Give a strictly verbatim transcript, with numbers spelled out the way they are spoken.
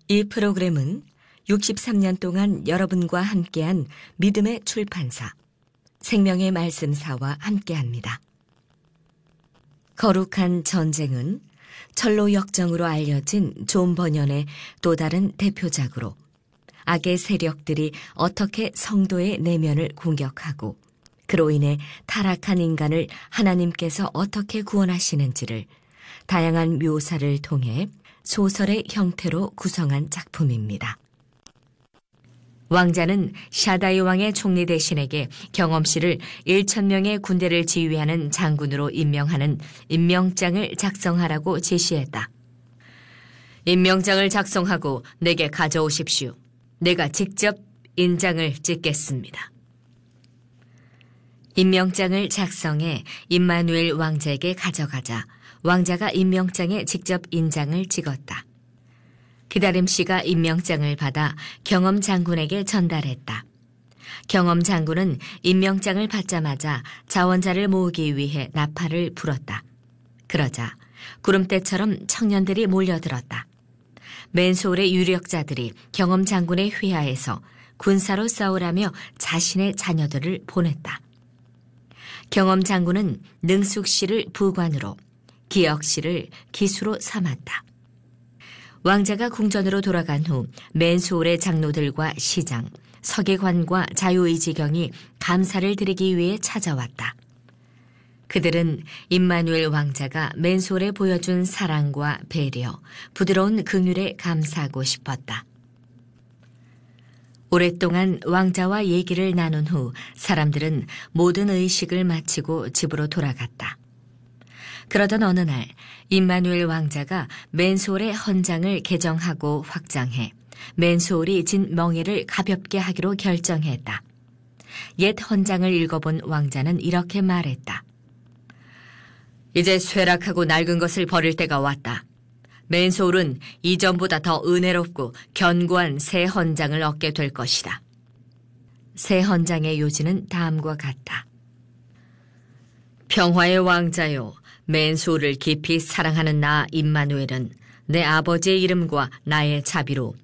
이 프로그램은 육십삼 년 동안 여러분과 함께한 믿음의 출판사, 생명의 말씀사와 함께합니다. 거룩한 전쟁은 철로 역정으로 알려진 존 버년의 또 다른 대표작으로 악의 세력들이 어떻게 성도의 내면을 공격하고 그로 인해 타락한 인간을 하나님께서 어떻게 구원하시는지를 다양한 묘사를 통해 소설의 형태로 구성한 작품입니다. 왕자는 샤다이 왕의 총리 대신에게 경엄씨를 일천 명의 군대를 지휘하는 장군으로 임명하는 임명장을 작성하라고 지시했다. 임명장을 작성하고 내게 가져오십시오. 내가 직접 인장을 찍겠습니다. 임명장을 작성해 임마누엘 왕자에게 가져가자 왕자가 임명장에 직접 인장을 찍었다. 기다림씨가 임명장을 받아 경엄 장군에게 전달했다. 경엄 장군은 임명장을 받자마자 자원자를 모으기 위해 나팔을 불었다. 그러자 구름대처럼 청년들이 몰려들었다. 맨소울의 유력자들이 경엄 장군의 휘하에서 군사로 싸우라며 자신의 자녀들을 보냈다. 경엄 장군은 능숙씨를 부관으로, 기역씨를 기수로 삼았다. 왕자가 궁전으로 돌아간 후 맨소울의 장로들과 시장, 서기관과 자유의지경이 감사를 드리기 위해 찾아왔다. 그들은 임마누엘 왕자가 맨소울에 보여준 사랑과 배려, 부드러운 긍휼에 감사하고 싶었다. 오랫동안 왕자와 얘기를 나눈 후 사람들은 모든 의식을 마치고 집으로 돌아갔다. 그러던 어느 날 임마누엘 왕자가 맨소울의 헌장을 개정하고 확장해 맨소울이 진 멍에를 가볍게 하기로 결정했다. 옛 헌장을 읽어본 왕자는 이렇게 말했다. 이제 쇠락하고 낡은 것을 버릴 때가 왔다. 맨소울은 이전보다 더 은혜롭고 견고한 새 헌장을 얻게 될 것이다. 새 헌장의 요지는 다음과 같다. 평화의 왕자요, 맨소울을 깊이 사랑하는 나 임마누엘은 내 아버지의 이름과 나의 자비로